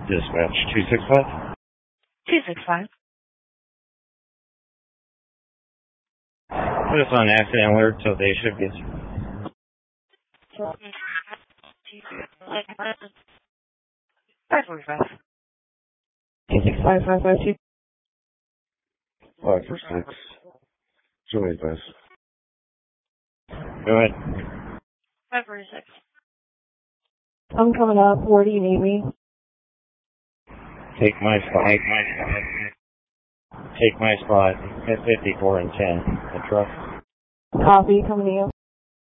Dispatch 265. 265. Put us on accident alert till day shift gets. 545. 265-552. 546. 285. Go ahead. 546. I'm coming up. Where do you need me? Take my spot. Take my spot at 54 and 10. The truck. Copy. Coming to you.